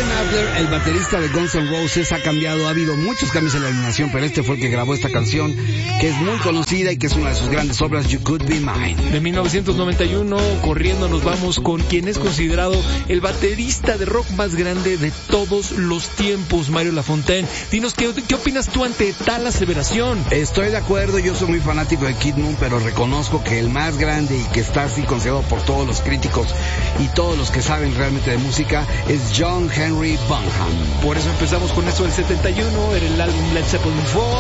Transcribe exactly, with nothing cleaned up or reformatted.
Steven Adler, el baterista de Guns N' Roses, ha cambiado, ha habido muchos cambios en la alineación, pero este fue el que grabó esta canción, que es muy conocida y que es una de sus grandes obras, You Could Be Mine. De mil novecientos noventa y uno, corriendo nos vamos con quien es considerado el baterista de rock más grande de todos los tiempos, Mario Lafontaine. Dinos, ¿qué, qué opinas tú ante tal aseveración? Estoy de acuerdo, yo soy muy fanático de Kid Moon, pero reconozco que el más grande y que está así considerado por todos los críticos y todos los que saben realmente de música es John Henry Bonham. Por eso empezamos con eso del setenta y uno, era el álbum Led Zeppelin cuatro.